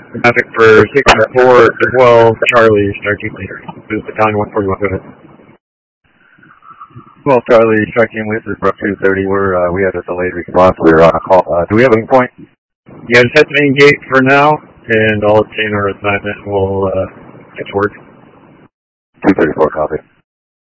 Traffic for 6-4-12, Charlie, start team leader. This is battalion 141, go ahead. Well, Charlie, strike team lead, this is Brook 230. We had a delayed response. We were on a call. Do we have a point? Yeah, just head to main gate for now, and I'll obtain our assignment. We'll get to work. 234, copy.